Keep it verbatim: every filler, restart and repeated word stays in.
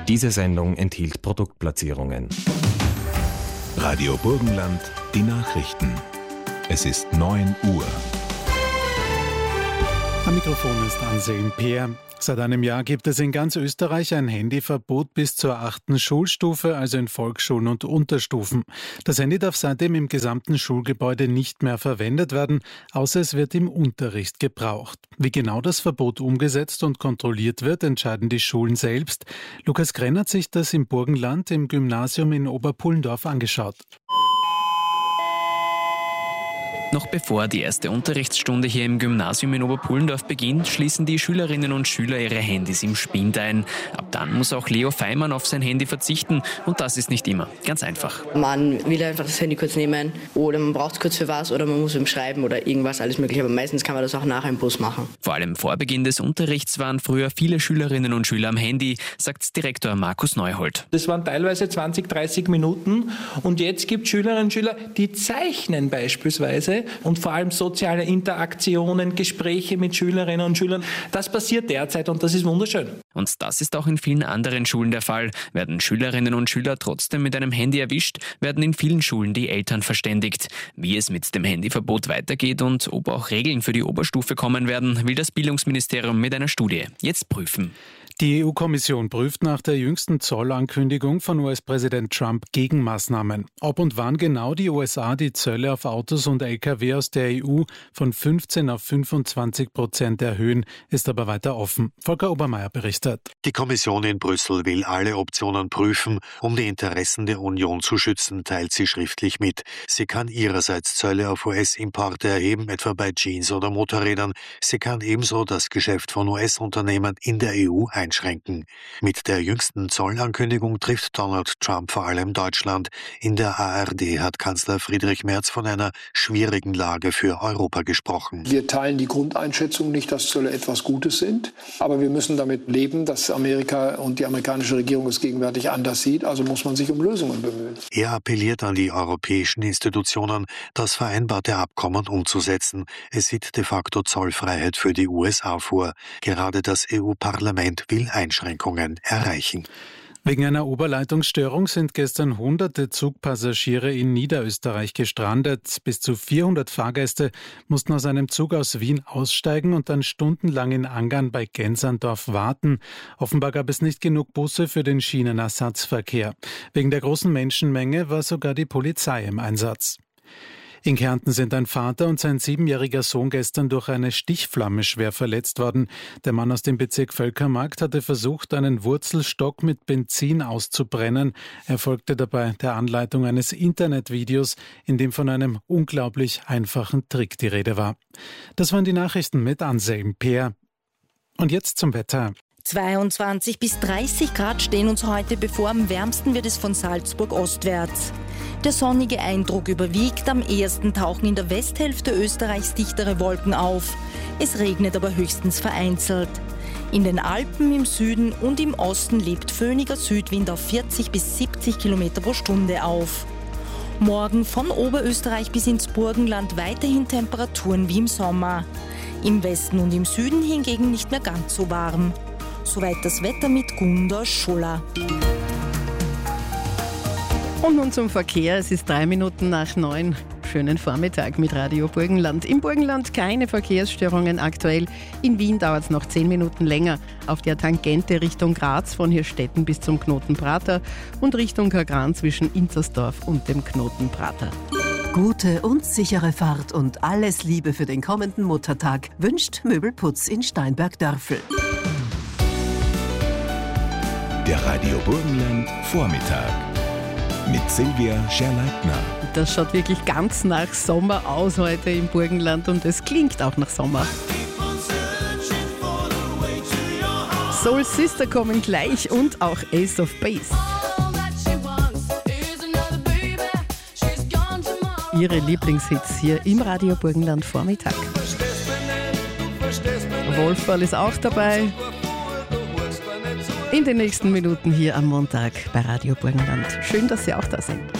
Diese Sendung enthielt Produktplatzierungen. Radio Burgenland, die Nachrichten. Es ist neun Uhr. Am Mikrofon ist Anselm Peer. Seit einem Jahr gibt es in ganz Österreich ein Handyverbot bis zur achten Schulstufe, also in Volksschulen und Unterstufen. Das Handy darf seitdem im gesamten Schulgebäude nicht mehr verwendet werden, außer es wird im Unterricht gebraucht. Wie genau das Verbot umgesetzt und kontrolliert wird, entscheiden die Schulen selbst. Lukas Krenn hat sich das im Burgenland im Gymnasium in Oberpullendorf angeschaut. Noch bevor die erste Unterrichtsstunde hier im Gymnasium in Oberpullendorf beginnt, schließen die Schülerinnen und Schüler ihre Handys im Spind ein. Ab dann muss auch Leo Feimann auf sein Handy verzichten und das ist nicht immer ganz einfach. Man will einfach das Handy kurz nehmen oder man braucht es kurz für was oder man muss ihm schreiben oder irgendwas, alles mögliche. Aber meistens kann man das auch nachher im Bus machen. Vor allem vor Beginn des Unterrichts waren früher viele Schülerinnen und Schüler am Handy, sagt Direktor Markus Neuhold. Das waren teilweise zwanzig, dreißig Minuten und jetzt gibt es Schülerinnen und Schüler, die zeichnen beispielsweise und vor allem soziale Interaktionen, Gespräche mit Schülerinnen und Schülern. Das passiert derzeit und das ist wunderschön. Und das ist auch in vielen anderen Schulen der Fall. Werden Schülerinnen und Schüler trotzdem mit einem Handy erwischt, werden in vielen Schulen die Eltern verständigt. Wie es mit dem Handyverbot weitergeht und ob auch Regeln für die Oberstufe kommen werden, will das Bildungsministerium mit einer Studie jetzt prüfen. Die E U-Kommission prüft nach der jüngsten Zollankündigung von U S-Präsident Trump Gegenmaßnahmen. Ob und wann genau die U S A die Zölle auf Autos und L K W aus der E U von fünfzehn auf fünfundzwanzig Prozent erhöhen, ist aber weiter offen. Volker Obermeier berichtet. Die Kommission in Brüssel will alle Optionen prüfen, um die Interessen der Union zu schützen, teilt sie schriftlich mit. Sie kann ihrerseits Zölle auf U S-Importe erheben, etwa bei Jeans oder Motorrädern. Sie kann ebenso das Geschäft von U S-Unternehmen in der E U einschränken. einschränken. Mit der jüngsten Zollankündigung trifft Donald Trump vor allem Deutschland. In der A R D hat Kanzler Friedrich Merz von einer schwierigen Lage für Europa gesprochen. Wir teilen die Grundeinschätzung nicht, dass Zölle etwas Gutes sind, aber wir müssen damit leben, dass Amerika und die amerikanische Regierung es gegenwärtig anders sieht, also muss man sich um Lösungen bemühen. Er appelliert an die europäischen Institutionen, das vereinbarte Abkommen umzusetzen. Es sieht de facto Zollfreiheit für die U S A vor. Gerade das E U-Parlament will Einschränkungen erreichen. Wegen einer Oberleitungsstörung sind gestern hunderte Zugpassagiere in Niederösterreich gestrandet. Bis zu vierhundert Fahrgäste mussten aus einem Zug aus Wien aussteigen und dann stundenlang in Angern bei Genserndorf warten. Offenbar gab es nicht genug Busse für den Schienenersatzverkehr. Wegen der großen Menschenmenge war sogar die Polizei im Einsatz. In Kärnten sind ein Vater und sein siebenjähriger Sohn gestern durch eine Stichflamme schwer verletzt worden. Der Mann aus dem Bezirk Völkermarkt hatte versucht, einen Wurzelstock mit Benzin auszubrennen. Er folgte dabei der Anleitung eines Internetvideos, in dem von einem unglaublich einfachen Trick die Rede war. Das waren die Nachrichten mit Anselm Peer. Und jetzt zum Wetter. zweiundzwanzig bis dreißig Grad stehen uns heute bevor. Am wärmsten wird es von Salzburg ostwärts. Der sonnige Eindruck überwiegt. Am ehesten tauchen in der Westhälfte Österreichs dichtere Wolken auf. Es regnet aber höchstens vereinzelt. In den Alpen im Süden und im Osten lebt föhniger Südwind auf vierzig bis siebzig Kilometer pro Stunde auf. Morgen von Oberösterreich bis ins Burgenland weiterhin Temperaturen wie im Sommer. Im Westen und im Süden hingegen nicht mehr ganz so warm. Soweit das Wetter mit Gunda Schuller. Und nun zum Verkehr. Es ist drei Minuten nach neun. Schönen Vormittag mit Radio Burgenland. Im Burgenland keine Verkehrsstörungen aktuell. In Wien dauert es noch zehn Minuten länger. Auf der Tangente Richtung Graz von Hirstetten bis zum Knoten Prater und Richtung Kagran zwischen Inzersdorf und dem Knoten Prater. Gute und sichere Fahrt und alles Liebe für den kommenden Muttertag wünscht Möbelputz in Steinberg-Dörfel. Der Radio Burgenland Vormittag mit Silvia Scherleitner. Das schaut wirklich ganz nach Sommer aus heute im Burgenland und es klingt auch nach Sommer. Soul Sister kommen gleich und auch Ace of Base. Ihre Lieblingshits hier im Radio Burgenland Vormittag. Wolfball ist auch dabei. In den nächsten Minuten hier am Montag bei Radio Burgenland. Schön, dass Sie auch da sind.